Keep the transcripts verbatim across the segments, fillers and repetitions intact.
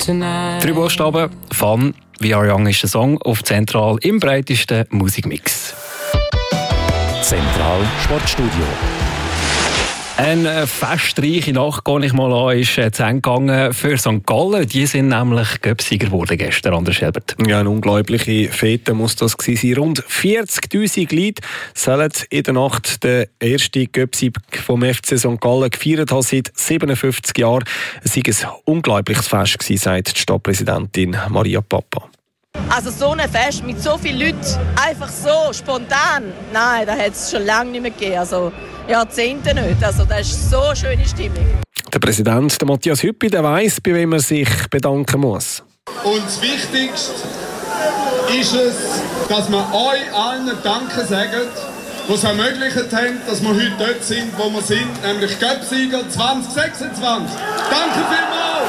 tonight. Drei Buchstaben, Fun, We Are Young ist der Song, auf Zentral im breitesten Musikmix. Zentral Sportstudio. Eine festreiche Nacht, gehe ich mal an, ist zu Ende gegangen für Sankt Gallen. Die sind nämlich Göpsieger geworden gestern, Anders Schelbert. Ja, eine unglaubliche Fete muss das gewesen sein. Rund vierzigtausend Leute sollen in der Nacht den ersten Göpsieg vom F C Sankt Gallen gefeiert haben seit siebenundfünfzig Jahren. Es war ein unglaubliches Fest gewesen, sagt die Stadtpräsidentin Maria Papa. Also so ein Fest mit so vielen Leuten, einfach so, spontan, nein, das hat es schon lange nicht mehr gegeben, also Jahrzehnte nicht. Also das ist so eine schöne Stimmung. Der Präsident, der Matthias Hüppi, der weiss, bei wem er sich bedanken muss. Und das Wichtigste ist es, dass wir euch allen Danke sagen, die es ermöglicht haben, dass wir heute dort sind, wo wir sind, nämlich Göpsieger zwanzig sechsundzwanzig. Danke vielmals!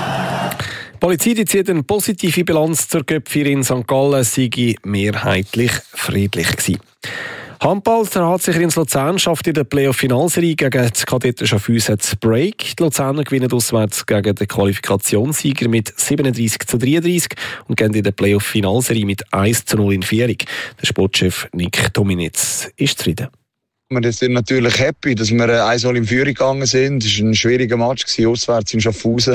Die Polizei zieht eine positive Bilanz zur Göpfeier in Sankt Gallen, sei mehrheitlich friedlich gewesen. Handball, der Ratsieger in Luzern schafft in der Playoff-Finalserie gegen die Kadetten Schaffhausen das Break. Die Luzerner gewinnen auswärts gegen den Qualifikationssieger mit siebenunddreissig zu dreiunddreissig und gehen in der Playoff-Finalserie mit eins zu null in Führung. Der Sportchef Nick Dominitz ist zufrieden. Wir sind natürlich happy, dass wir eins zu null in Führung gegangen sind. Es war ein schwieriger Match, auswärts in Schaffhausen.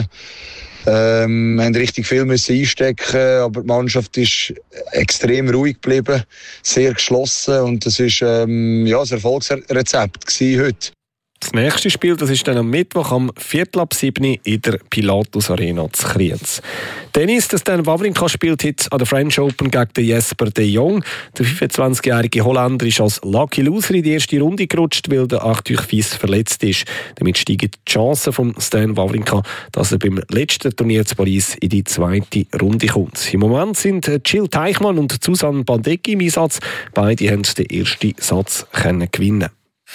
Ähm, wir mussten richtig viel einstecken, aber die Mannschaft ist extrem ruhig geblieben, sehr geschlossen und das war ähm, ja, ein Erfolgsrezept heute. Das nächste Spiel, das ist dann am Mittwoch am Viertel ab sieben in der Pilatus Arena zu Kriens. Tennis, das Stan Wawrinka spielt heute an der French Open gegen den Jesper de Jong. Der fünfundzwanzigjährige Holländer ist als Lucky Loser in die erste Runde gerutscht, weil der Arthur Fils verletzt ist. Damit steigen die Chancen von Stan Wawrinka, dass er beim letzten Turnier zu Paris in die zweite Runde kommt. Im Moment sind Jill Teichmann und Susanne Bandecki im Einsatz. Beide haben den ersten Satz können gewinnen.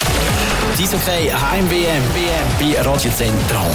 Die okay, Heim-W M, W M bei Radio Zentral.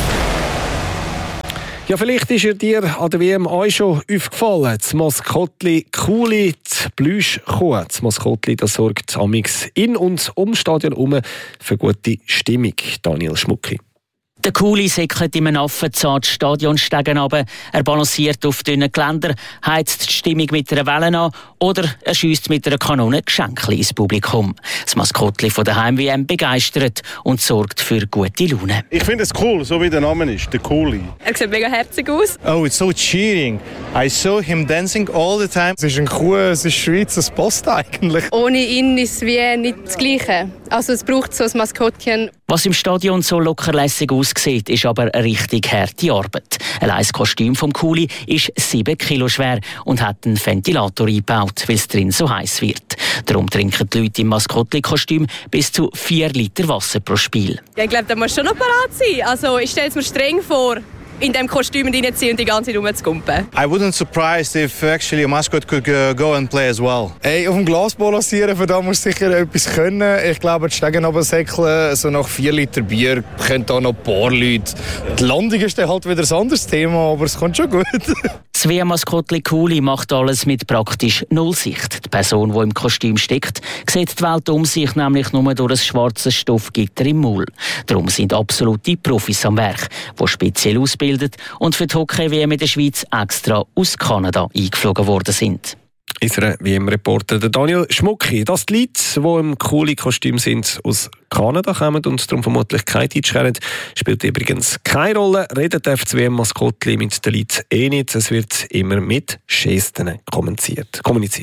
Ja, vielleicht ist er dir an der W M auch schon aufgefallen. Das Maskottli Kuli, die Plüschkuh. Das Maskottli, das sorgt amix in und um das Stadion herum für gute Stimmung. Daniel Schmucki. Der Kuli säckelt in einem Affenzahn die Stadionstegen runter, er balanciert auf dünnen Geländer, heizt die Stimmung mit einer Welle an oder er schiesst mit einer Kanone Geschenke ins Publikum. Das Maskottli von der Heim-W M begeistert und sorgt für gute Laune. Ich finde es cool, so wie der Name ist, der Kuli. Er sieht mega herzig aus. Oh, it's so cheering. I saw him dancing all the time. Es ist eine Kuh, es ist Schweiz, es passt eigentlich. Ohne ihn ist es wie nicht das Gleiche. Also es braucht so ein Maskottchen. Was im Stadion so lockerlässig aussieht, ist aber eine richtig harte Arbeit. Allein das Kostüm vom Kuli ist sieben Kilo schwer und hat einen Ventilator eingebaut, weil es drin so heiß wird. Darum trinken die Leute im Maskottli-Kostüm bis zu vier Liter Wasser pro Spiel. Ja, ich glaube, da muss schon noch parat sein. Also ich stelle es mir streng vor, in diesem Kostüm reinziehen und die ganze Zeit rumzukumpen. I wouldn't surprised if actually a mascot could go and play as well. Hey, auf dem Glas balancieren, für da muss sicher etwas können. Ich glaube, die Stegen runtersäckeln, so nach vier Liter Bier, können da noch ein paar Leute. Die Landung ist dann halt wieder ein anderes Thema, aber es kommt schon gut. Das W M-Maskottli Kuli macht alles mit praktisch Nullsicht. Die Person, die im Kostüm steckt, sieht die Welt um sich nämlich nur durch ein schwarzes Stoffgitter im Maul. Darum sind absolute Profis am Werk, die speziell ausbilden und für die Hockey-W M in der Schweiz extra aus Kanada eingeflogen worden sind. Unser W M-Reporter Daniel Schmucki. Dass die Leute, die im Kuli-Kostüm sind, aus Kanada kommen und darum vermutlich kein Deutsch kennen, spielt übrigens keine Rolle. Redet darf das W M-Maskottli mit den Leuten eh nicht. Es wird immer mit Gesten kommuniziert.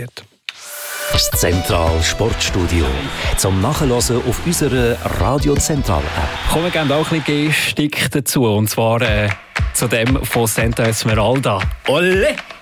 Das Zentral Sportstudio. Zum Nachhören auf unserer Radio Zentral App. Kommen wir gerne auch ein bisschen Gestik dazu. Und zwar äh, zu dem von Santa Esmeralda. Olle!